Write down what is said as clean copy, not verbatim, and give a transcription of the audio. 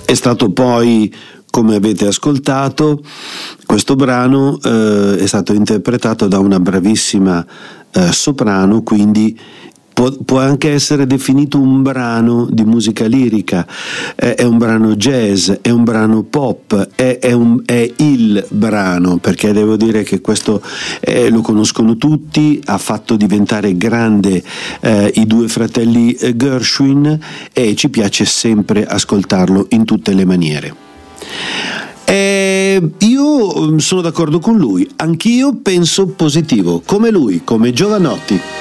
È stato poi, come avete ascoltato, questo brano è stato interpretato da una bravissima soprano, quindi può anche essere definito un brano di musica lirica, è un brano jazz, è un brano pop, è il brano, perché devo dire che questo lo conoscono tutti, ha fatto diventare grande i due fratelli Gershwin e ci piace sempre ascoltarlo in tutte le maniere. Io sono d'accordo con lui, anch'io penso positivo, come lui, come Jovanotti.